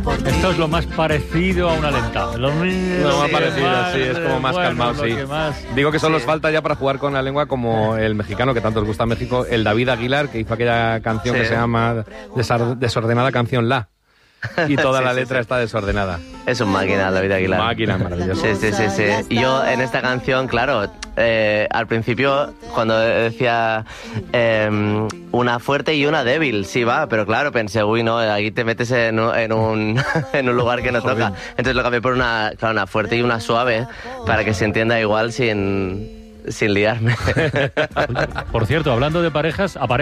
Esto es lo más parecido a una lenta. Lo más parecido, sí, es como más calmado, sí. Digo que solo os falta ya para jugar con la lengua como el mexicano, que tanto os gusta México, el David Aguilar, que hizo aquella canción que se llama Desordenada Canción La. Y toda la letra está desordenada. Es un máquina, David Aguilar. Máquina, maravilloso. Sí. Y yo en esta canción, claro, al principio cuando decía una fuerte y una débil, sí va, pero claro, pensé, uy, no, aquí te metes en un lugar que no toca. Entonces lo cambié por una fuerte y una suave para que se entienda igual sin liarme. Por cierto, hablando de parejas,